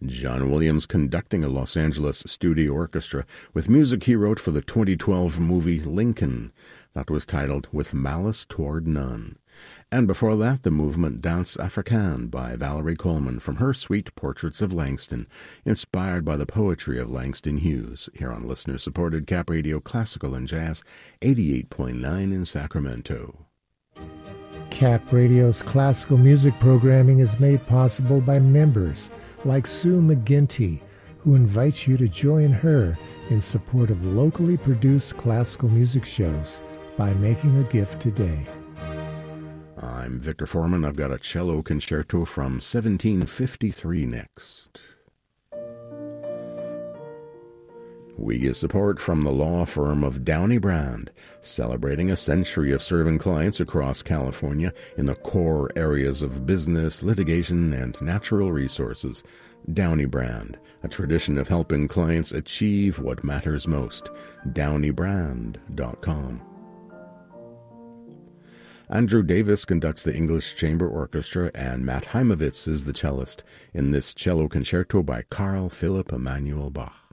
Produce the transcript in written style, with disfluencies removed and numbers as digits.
John Williams conducting a Los Angeles studio orchestra with music he wrote for the 2012 movie Lincoln that was titled With Malice Toward None. And before that, the movement Danse Africaine by Valerie Coleman from her suite Portraits of Langston, inspired by the poetry of Langston Hughes, here on listener-supported Cap Radio Classical and Jazz 88.9 in Sacramento. Cap Radio's classical music programming is made possible by members like Sue McGinty, who invites you to join her in support of locally produced classical music shows by making a gift today. I'm Victor Foreman. I've got a cello concerto from 1753 next. We get support from the law firm of Downey Brand, celebrating a century of serving clients across California in the core areas of business, litigation, and natural resources. Downey Brand, a tradition of helping clients achieve what matters most. DowneyBrand.com. Andrew Davis conducts the English Chamber Orchestra, and Matt Heimovitz is the cellist in this cello concerto by Carl Philipp Emanuel Bach.